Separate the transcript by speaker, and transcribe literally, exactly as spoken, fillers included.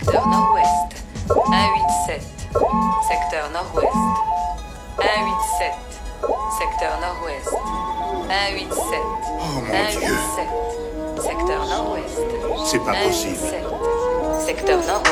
Speaker 1: secteur nord-ouest. un huit sept, secteur nord-ouest. un huit sept, secteur nord-ouest. un huit sept,
Speaker 2: Oh mon
Speaker 1: un
Speaker 2: Dieu.
Speaker 1: huit sept, secteur nord-ouest.
Speaker 2: C'est pas
Speaker 1: un huit
Speaker 2: possible.
Speaker 1: sept, secteur nord-ouest.